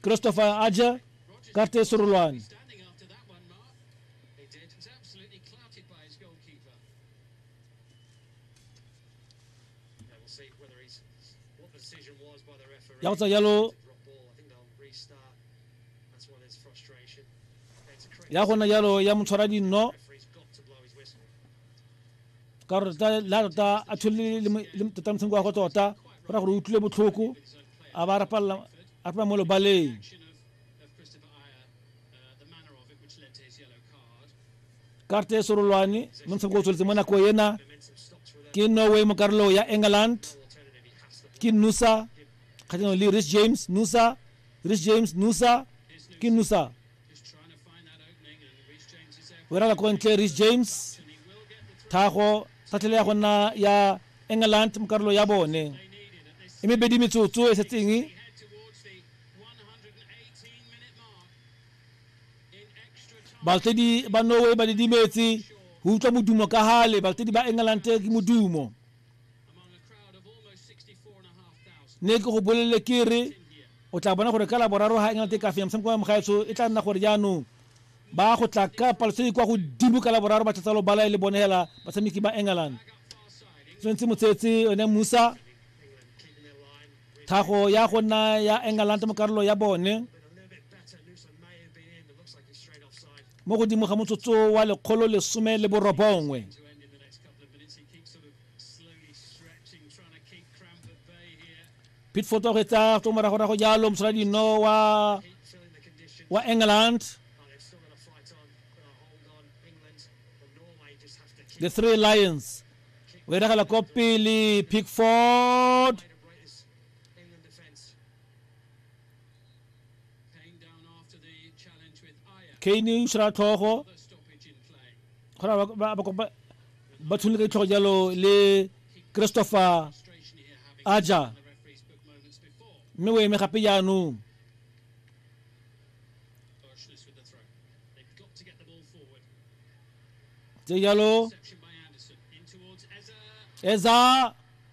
Christopher Aja karte surulwani. Yawsa yellow ya gona yalo ya motshwara dinno karta la ta actually lim tatamseng go tota ra go utlwe botlhoko a ba rapalla a pa mo lo bale karte surulwani monseng go tsholetse mona ko yena ke Norway mo karlo ya England ke Nusa khatino le Rhys James Nusa ke Nusa wera la kontle Rhys James thago tatlele ya gona ya England mo karlo ya bone ime bedi metsotso e setsengi baltedi ba Norway ba di metsi ho utlwa modumo ka hale baltedi ba England ke modumo ne go bolele kere o tla bona gore ka la boraro ha England ka fia msamko wa mgaetso e tla nna gore jaanong ba go tla ka palse kwa go dibu ka la boraro ba tsalo bala le bonela ba samiki ba England tsentse motsetsi one Musa thago ya gona ya England mo karolo ya bone mo go dimo ga motsotso wa lekgolo le some le borobongwe Pitford o retsa to mara go jalo mosala dino wa England the Three Lions we ra la kopili Pickford Kane usra thogo khara ba thule ke thogo jalo le Christopher Aja me we me gape jaanong tse jalo Eza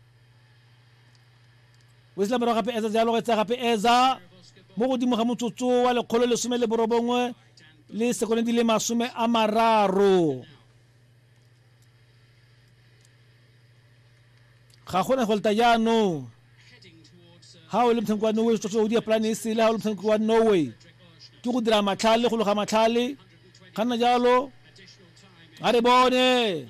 Wisla mara gape Eza jalo getsa gape Eza mo godimo ga motsotso wa lekgolo le some le borobongwe le sekono di le masume a mararo ga gona go lta jaanong ha o le mtsenko wa Norway o di plan e sele ha o le mtsenko wa Norway ke go dira matlhale go loga matlhale kana jalo a re bone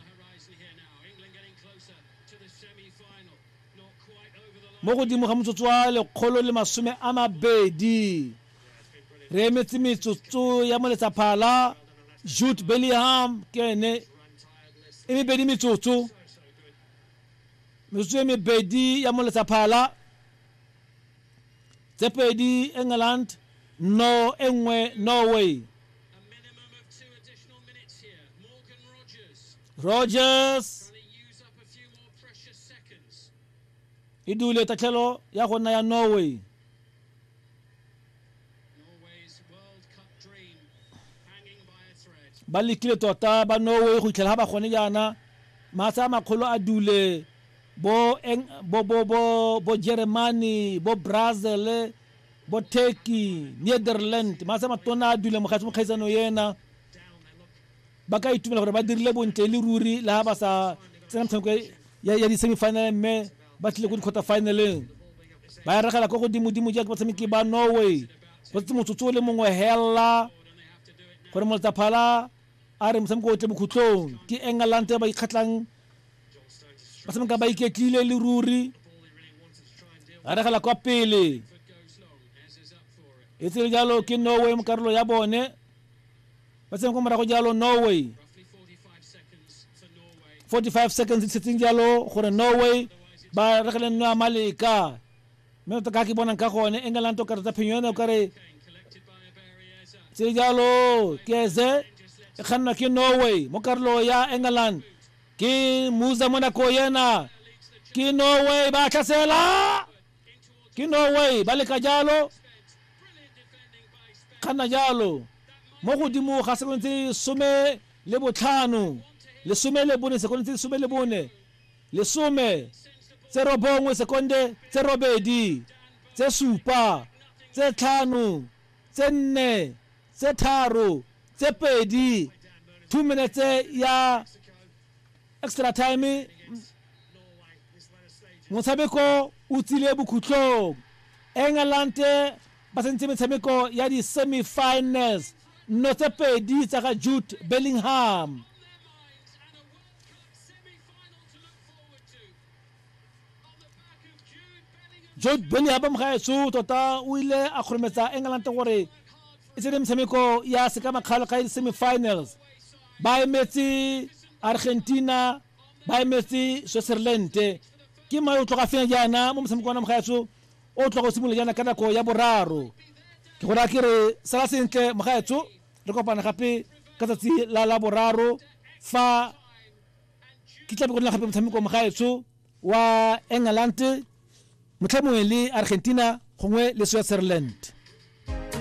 mo godimo ga motsotso wa lekgolo le masume a mabedi re emetse metsotso ya moletsaphala Jude Bellingham ke ene e mebedi metsotso e mebedi ya moletsaphala tse pedi England no enngwe Norway Rogers idule tatlhelo ya gona ya Norway ba lekile tota ba Norway go itlhela ba gone jana matsa makgolo a dule bo Germany bo Brazil bo Turkey Netherlands matsa matona a dule mo kgaisano yena ba ka itumela gore ba dirile bontle le ruri la ba sa tsena mtshameko ya di semi final me ba tle go di quarter finaleng ba re gala go godimo ja ba tshameki ba Norway go tse motsotso le mongwe hela gore mo tsaphala a re mtshameko o tle bokhutlong ke England ba ikgatlang ba tshameka ba iketlile le ruri a re gala kwa pele e tsile jalo ke Norway mo karolo ya bone ba tshameka mo rago jalo Norway 45 seconds sitting jalo gore Norway ba rekele nna maleka me to ka ke bona ka gone England to karata phenyone o kare tsile jalo keze e khanna ke Norway mo karolo ya England ke Musa Monaco yena ke Norway ba tlhasela ke Norway ba le ka jalo kana jalo mo godimo ga sekontse some le botlhano le some le bone sekontse some le bone le some tse robongwe sekonde tse robedi tse supa tse tlhano tse 4 tse 3 tse 2 2 minutes ya extra time motshameko o tsile bokhutlong. England ba sentse metshameko ya di semi-finals no tse 2 tsa ga Jude Bellingham. Jude Bellingham mgaetso tota o ile a khrometsa England gore e tsene metshameko ya sekama kgalo ka semi-finals. Ba emetse Argentina, ba emetse Switzerland. Ke mai o tloga fena jana mo motshameko wa mgaetso o tloga o simolola jana ka nako ya boraro. Ke gora ke re sala sentle mgaetso re kopana gape ka tsatsi la boraro fa ke tla be go nna gape motshameko mgaetso wa England motlhamong le Argentina gongwe le Switzerland.